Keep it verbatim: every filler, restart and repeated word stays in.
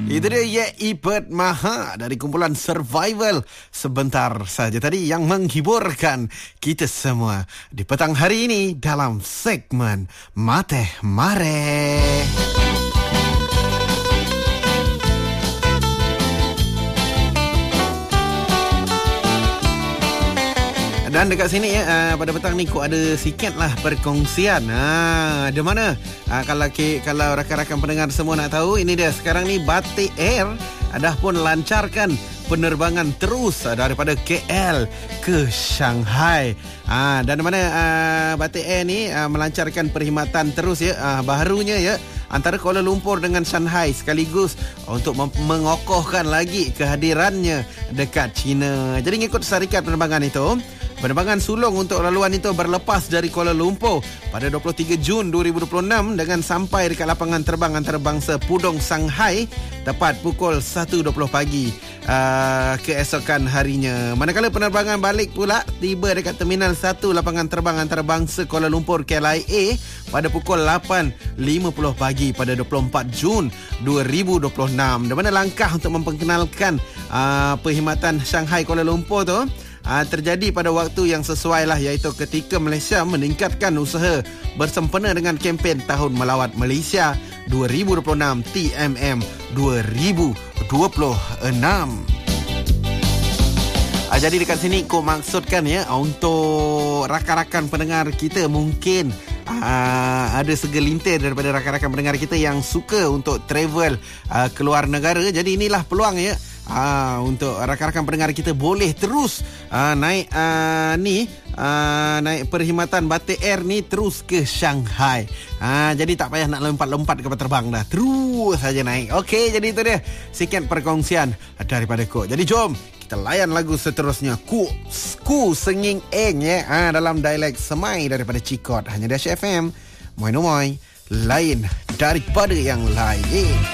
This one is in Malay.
Itu dia Ye Ipet Maha dari kumpulan Survival sebentar saja tadi yang menghiburkan kita semua di petang hari ini dalam segmen Mate Mare. Dan dekat sini ya, uh, pada petang ni kok ada sikit lah perkongsian. Ha, di mana? Uh, kalau kalau rakan-rakan pendengar semua nak tahu, ini dia sekarang ni Batik Air dah pun lancarkan penerbangan terus uh, daripada K L ke Shanghai. Ha, dan mana uh, Batik Air ni uh, melancarkan perkhidmatan terus ya, uh, barunya ya, antara Kuala Lumpur dengan Shanghai sekaligus untuk mem- mengokohkan lagi kehadirannya dekat China. Jadi ngikut syarikat penerbangan itu, penerbangan sulung untuk laluan itu berlepas dari Kuala Lumpur pada dua puluh tiga Jun dua ribu dua puluh enam dengan sampai dekat lapangan terbang antarabangsa Pudong Shanghai tepat pukul satu dua puluh pagi uh, keesokan harinya. Manakala penerbangan balik pula tiba dekat Terminal satu lapangan terbang antarabangsa Kuala Lumpur K L I A pada pukul lapan lima puluh pagi pada dua puluh empat Jun dua ribu dua puluh enam. Di mana langkah untuk memperkenalkan uh, perkhidmatan Shanghai Kuala Lumpur tu Uh, terjadi pada waktu yang sesuai lah, iaitu ketika Malaysia meningkatkan usaha bersempena dengan kempen Tahun Melawat Malaysia dua ribu dua puluh enam T M M dua ribu dua puluh enam. Uh, jadi dekat sini kau maksudkan ya, untuk rakan-rakan pendengar kita mungkin Uh, ada segelintir daripada rakan-rakan pendengar kita yang suka untuk travel uh, ke luar negara. Jadi inilah peluang ya, uh, untuk rakan-rakan pendengar kita boleh terus uh, naik uh, ni uh, naik perkhidmatan Batik Air ni terus ke Shanghai. uh, Jadi tak payah nak lompat-lompat kapal terbang dah, terus saja naik. Okey, jadi itu dia sikit perkongsian daripada Kok. Jadi jom kita layan lagu seterusnya, Ku Ku Senging Eng ya, ha, dalam dialek Semai daripada Cikot, hanya di Asyik F M. Moi no moi, lain daripada yang lain.